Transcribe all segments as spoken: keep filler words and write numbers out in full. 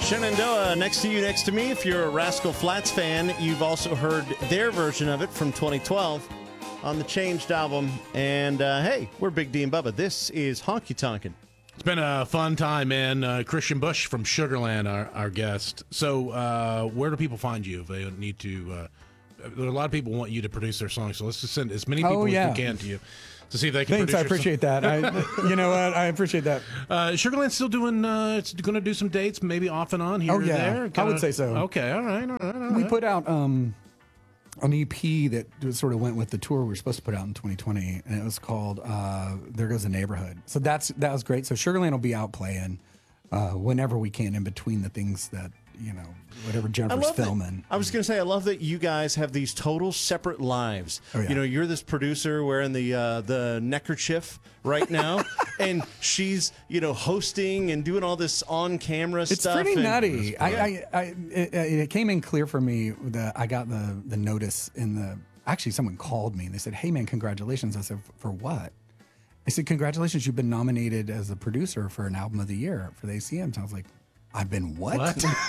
Shenandoah, Next to You, Next to Me. If you're a Rascal Flatts fan, you've also heard their version of it from twenty twelve on the Changed album. And, uh, hey, we're Big D and Bubba. This is Honky Tonkin'. It's been a fun time, man. Uh, Christian Bush from Sugarland, our, our guest. So uh, where do people find you if they need to? Uh, a lot of people want you to produce their songs, so let's just send as many people oh, yeah. as we can to you to see if they can Thanks, produce I appreciate that. I, you know what? I appreciate that. Uh, Sugarland's still doing, uh, it's going to do some dates, maybe off and on here oh, or yeah. there. Kinda, I would say so. Okay, all right, all right, all right. We put out um, an E P that sort of went with the tour we were supposed to put out in twenty twenty, and it was called uh, There Goes the Neighborhood. So that's that was great. So Sugarland will be out playing uh, whenever we can in between the things that, you know, whatever Jennifer's filming. That, I was going to say, I love that you guys have these total separate lives. Oh, yeah. You know, you're this producer wearing the uh, the neckerchief right now, and she's, you know, hosting and doing all this on-camera it's stuff. It's pretty and, nutty. I, I, I, it, it came in clear for me that I got the, the notice in the, actually someone called me and they said, hey man, congratulations. I said, for what? I said, congratulations, you've been nominated as a producer for an album of the year for the A C Ms. I was like, I've been what?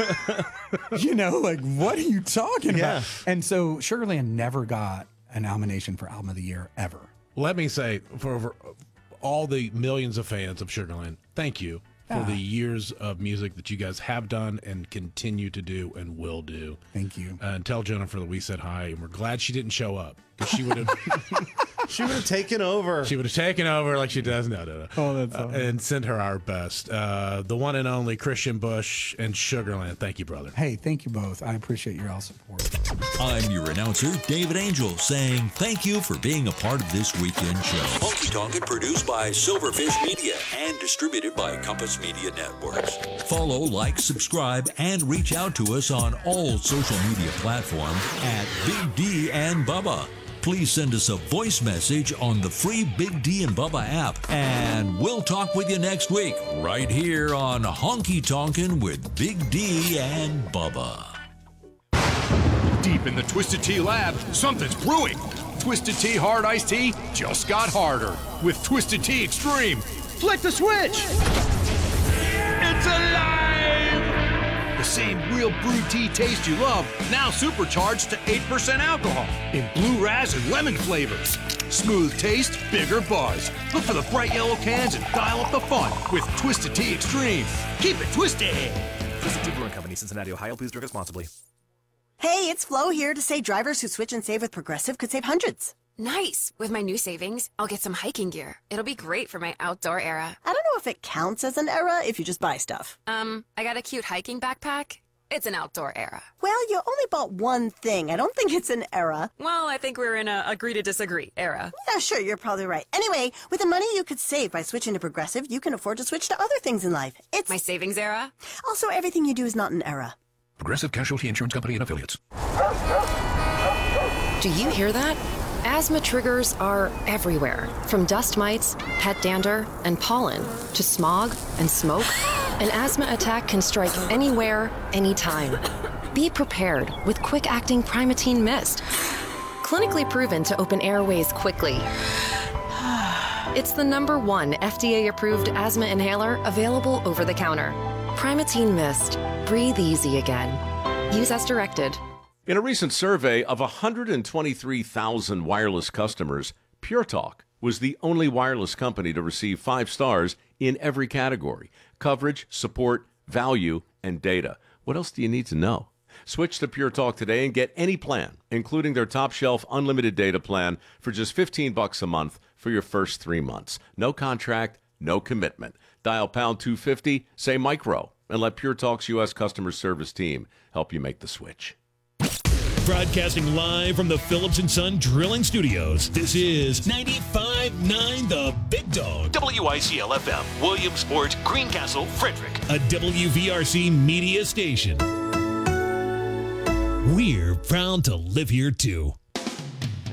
what? You know, like, what are you talking yeah. about? And so Sugarland never got a nomination for album of the year ever. Let me say, for, for all the millions of fans of Sugarland, thank you for Ah. the years of music that you guys have done and continue to do and will do. Thank you. Uh, and tell Jennifer that we said hi, and we're glad she didn't show up because she would have she would have taken over. She would have taken over like she does now, no, no. Oh, that's uh, and send her our best. Uh, the one and only Christian Bush and Sugarland. Thank you, brother. Hey, thank you both. I appreciate your all support. I'm your announcer, David Angel, saying thank you for being a part of this weekend show. Honky Tonkin' produced by Silverfish Media and distributed by Compass Media Networks. Follow, like, subscribe, and reach out to us on all social media platforms at Big D and Bubba. Please send us a voice message on the free Big D and Bubba app, and we'll talk with you next week right here on Honky Tonkin' with Big D and Bubba. Deep in the Twisted Tea lab, something's brewing. Twisted Tea Hard Iced Tea just got harder with Twisted Tea Extreme. Flick the switch! It's alive! The same real brewed tea taste you love, now supercharged to eight percent alcohol in blue raz and lemon flavors. Smooth taste, bigger buzz. Look for the bright yellow cans and dial up the fun with Twisted Tea Extreme. Keep it twisted! Twisted Tea Brewing Company, Cincinnati, Ohio. Please drink responsibly. Hey, it's Flo here to say drivers who switch and save with Progressive could save hundreds. Nice! With my new savings, I'll get some hiking gear. It'll be great for my outdoor era. I don't know if it counts as an era if you just buy stuff. Um, I got a cute hiking backpack. It's an outdoor era. Well, you only bought one thing. I don't think it's an era. Well, I think we're in a agree to disagree era. Yeah, sure, you're probably right. Anyway, with the money you could save by switching to Progressive, you can afford to switch to other things in life. It's my savings era. Also, everything you do is not an era. Progressive Casualty Insurance Company and Affiliates. Do you hear that? Asthma triggers are everywhere, from dust mites, pet dander, and pollen, to smog and smoke. An asthma attack can strike anywhere, anytime. Be prepared with quick-acting Primatene Mist. Clinically proven to open airways quickly. It's the number one F D A-approved asthma inhaler available over the counter. Primatene Mist. Breathe easy again. Use as directed. In a recent survey of one hundred twenty-three thousand wireless customers, Pure Talk was the only wireless company to receive five stars in every category: coverage, support, value, and data. What else do you need to know? Switch to Pure Talk today and get any plan, including their top shelf unlimited data plan for just fifteen bucks a month for your first three months. No contract, no commitment. Dial pound two fifty, say micro, and let Pure Talk's U S customer service team help you make the switch. Broadcasting live from the Phillips and Son Drilling Studios, this is ninety-five point nine The Big Dog. W I C L F M, Williamsport, Greencastle, Frederick. A W V R C media station. We're proud to live here, too.